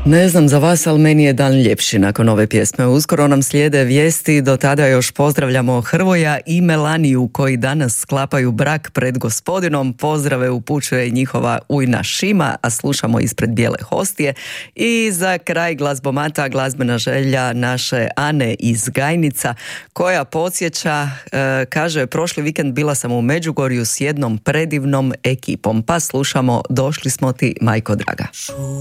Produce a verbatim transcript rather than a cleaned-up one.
Ne znam za vas, ali meni je dan ljepši nakon ove pjesme. Uskoro nam slijede vijesti, do tada još pozdravljamo Hrvoja i Melaniju koji danas sklapaju brak pred Gospodinom. Pozdrave upućuje njihova ujna Šima, a slušamo ispred bijele hostije. I za kraj glazbomata, glazbena želja naše Ane iz Gajnica, koja podsjeća, e, kaže, prošli vikend bila sam u Međugorju s jednom predivnom ekipom, pa slušamo Došli smo ti, majko draga.